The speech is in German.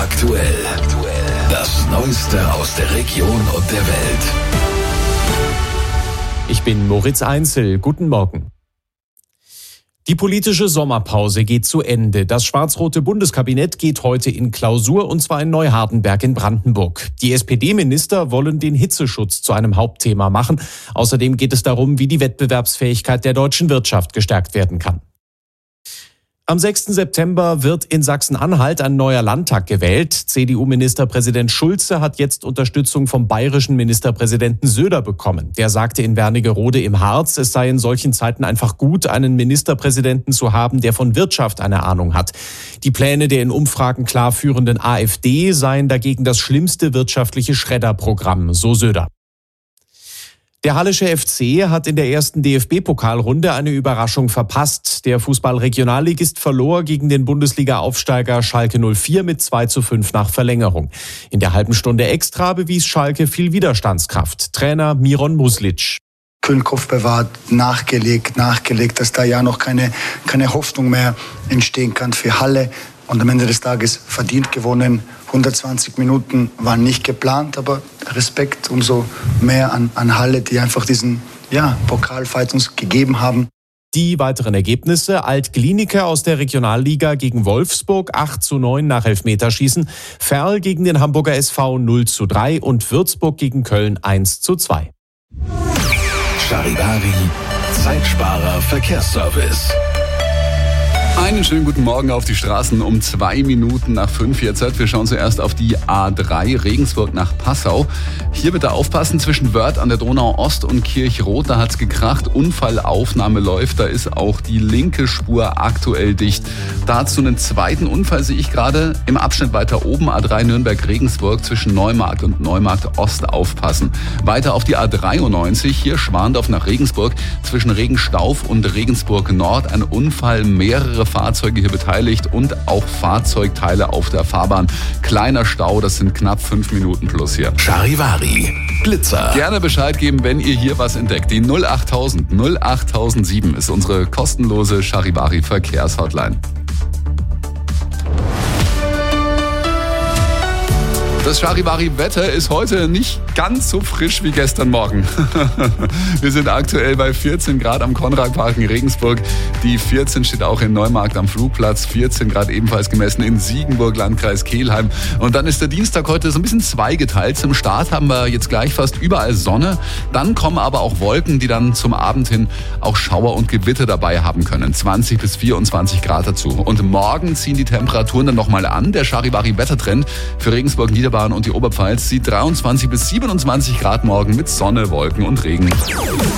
aktuell. Das Neueste aus der Region und der Welt. Ich bin Moritz Einzel. Guten Morgen. Die politische Sommerpause geht zu Ende. Das schwarz-rote Bundeskabinett geht heute in Klausur, und zwar in Neuhardenberg in Brandenburg. Die SPD-Minister wollen den Hitzeschutz zu einem Hauptthema machen. Außerdem geht es darum, wie die Wettbewerbsfähigkeit der deutschen Wirtschaft gestärkt werden kann. Am 6. September wird in Sachsen-Anhalt ein neuer Landtag gewählt. CDU-Ministerpräsident Schulze hat jetzt Unterstützung vom bayerischen Ministerpräsidenten Söder bekommen. Der sagte in Wernigerode im Harz, es sei in solchen Zeiten einfach gut, einen Ministerpräsidenten zu haben, der von Wirtschaft eine Ahnung hat. Die Pläne der in Umfragen klar führenden AfD seien dagegen das schlimmste wirtschaftliche Schredderprogramm, so Söder. Der Hallische FC hat in der ersten DFB-Pokalrunde eine Überraschung verpasst. Der Fußball-Regionalligist verlor gegen den Bundesliga-Aufsteiger Schalke 04 mit 2:5 nach Verlängerung. In der halben Stunde extra bewies Schalke viel Widerstandskraft. Trainer Miron Muslic. Kühlen Kopf bewahrt, nachgelegt, dass da ja noch keine Hoffnung mehr entstehen kann für Halle. Und am Ende des Tages verdient gewonnen. 120 Minuten waren nicht geplant, aber Respekt umso mehr an Halle, die einfach diesen Pokalfight uns gegeben haben. Die weiteren Ergebnisse: Alt-Glienicke aus der Regionalliga gegen Wolfsburg 8:9 nach Elfmeterschießen, Verl gegen den Hamburger SV 0:3 und Würzburg gegen Köln 1:2. Charivari, Zeitsparer Verkehrsservice. Einen schönen guten Morgen auf die Straßen um 2 Minuten nach 5 jetzt. Wir schauen zuerst auf die A3 Regensburg nach Passau. Hier bitte aufpassen, zwischen Wörth an der Donau Ost und Kirchroth, da hat's gekracht. Unfallaufnahme läuft, da ist auch die linke Spur aktuell dicht. Dazu einen zweiten Unfall sehe ich gerade im Abschnitt weiter oben, A3 Nürnberg-Regensburg zwischen Neumarkt und Neumarkt Ost aufpassen. Weiter auf die A93, hier Schwandorf nach Regensburg zwischen Regenstauf und Regensburg Nord. Ein Unfall, mehrere Fahrzeuge hier beteiligt und auch Fahrzeugteile auf der Fahrbahn. Kleiner Stau, das sind knapp 5 Minuten plus hier. Charivari, Blitzer. Gerne Bescheid geben, wenn ihr hier was entdeckt. Die 08000 08007 ist unsere kostenlose Charivari Verkehrshotline. Das Charivari-Wetter ist heute nicht ganz so frisch wie gestern Morgen. Wir sind aktuell bei 14 Grad am Konradpark in Regensburg. Die 14 steht auch in Neumarkt am Flugplatz. 14 Grad ebenfalls gemessen in Siegenburg, Landkreis Kelheim. Und dann ist der Dienstag heute so ein bisschen zweigeteilt. Zum Start haben wir jetzt gleich fast überall Sonne. Dann kommen aber auch Wolken, die dann zum Abend hin auch Schauer und Gewitter dabei haben können. 20 bis 24 Grad dazu. Und morgen ziehen die Temperaturen dann nochmal an. Der Charivari-Wettertrend für Regensburg, Niederbayern und die Oberpfalz sieht 23 bis 27 Grad morgen mit Sonne, Wolken und Regen.